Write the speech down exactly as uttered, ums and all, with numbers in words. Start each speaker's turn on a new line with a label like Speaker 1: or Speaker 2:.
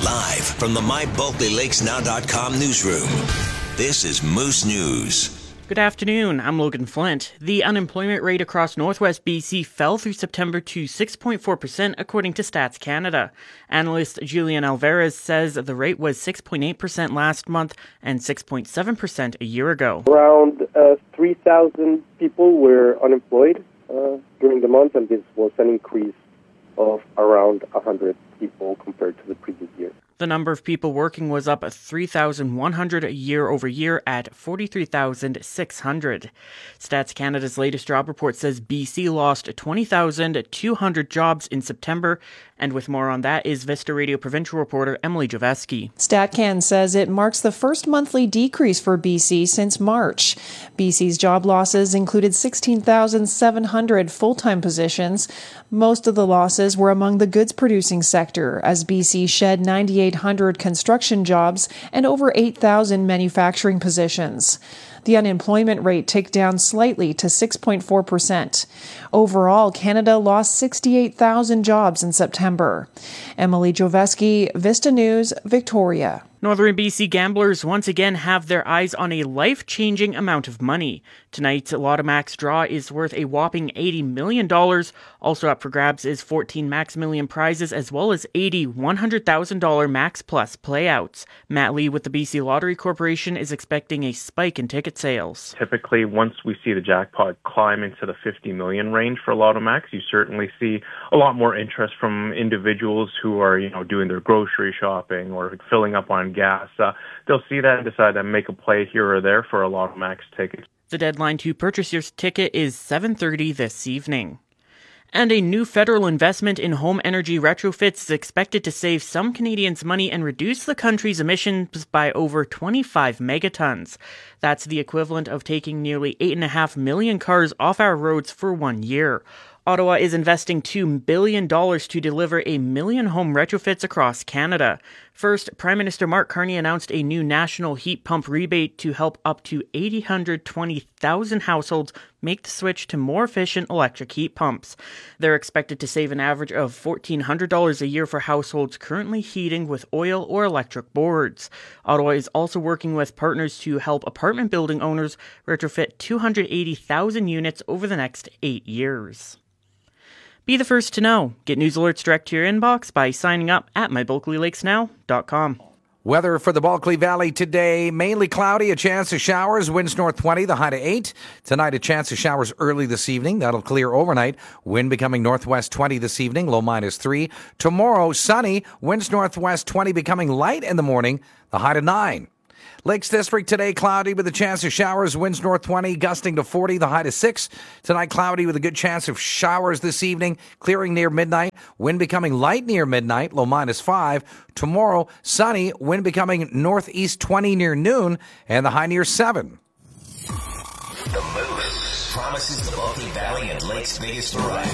Speaker 1: Live from the my bulkley lakes now dot com newsroom, this is Moose News.
Speaker 2: Good afternoon, I'm Logan Flint. The unemployment rate across northwest B C fell through September to six point four percent according to Stats Canada. Analyst Julian Alvarez says the rate was six point eight percent last month and six point seven percent a year ago.
Speaker 3: Around uh, three thousand people were unemployed uh, during the month, and this was an increase of around one hundred people compared to the previous year.
Speaker 2: The number of people working was up three thousand one hundred year over year at forty-three thousand six hundred. Stats Canada's latest job report says B C lost twenty thousand two hundred jobs in September, and with more on that is Vista Radio provincial reporter Emily Javeski.
Speaker 4: StatCan says it marks the first monthly decrease for B C since March. B C's job losses included sixteen thousand seven hundred full-time positions. Most of the losses were among the goods-producing sector, as B C shed nine thousand eight hundred construction jobs and over eight thousand manufacturing positions. The unemployment rate ticked down slightly to six point four percent. Overall, Canada lost sixty-eight thousand jobs in September. Emily Joveski, Vista News, Victoria.
Speaker 2: Northern B C gamblers once again have their eyes on a life-changing amount of money. Tonight's Lotto Max draw is worth a whopping eighty million dollars. Also up for grabs is fourteen Max Million prizes as well as eighty one hundred thousand dollars Max Plus playouts. Matt Lee with the B C Lottery Corporation is expecting a spike in ticket sales.
Speaker 5: Typically, once we see the jackpot climb into the fifty million range for Lotto Max, you certainly see a lot more interest from individuals who are, you know, doing their grocery shopping or filling up on gas. Uh, they'll see that and decide to make a play here or there for a Lotto Max ticket.
Speaker 2: The deadline to purchase your ticket is seven thirty this evening. And a new federal investment in home energy retrofits is expected to save some Canadians money and reduce the country's emissions by over twenty-five megatons. That's the equivalent of taking nearly eight point five million cars off our roads for one year. Ottawa is investing two billion dollars to deliver a million home retrofits across Canada. First, Prime Minister Mark Carney announced a new national heat pump rebate to help up to eight hundred twenty thousand households make the switch to more efficient electric heat pumps. They're expected to save an average of fourteen hundred dollars a year for households currently heating with oil or electric boards. Ottawa is also working with partners to help apartment building owners retrofit two hundred eighty thousand units over the next eight years. Be the first to know. Get news alerts direct to your inbox by signing up at my bulkley lakes now dot com.
Speaker 6: Weather for the Bulkley Valley today, mainly cloudy, a chance of showers, winds north twenty, the high to eight. Tonight, a chance of showers early this evening. That'll clear overnight. Wind becoming northwest twenty this evening, low minus three. Tomorrow, sunny, winds northwest twenty, becoming light in the morning, the high to nine. Lakes District today, cloudy with a chance of showers, winds north twenty, gusting to forty, the high to six. Tonight, cloudy with a good chance of showers this evening, clearing near midnight. Wind becoming light near midnight, low minus five. Tomorrow, sunny, wind becoming northeast twenty near noon, and the high near seven.
Speaker 1: The Moose promises the Bulkley Valley and Lakes' biggest variety.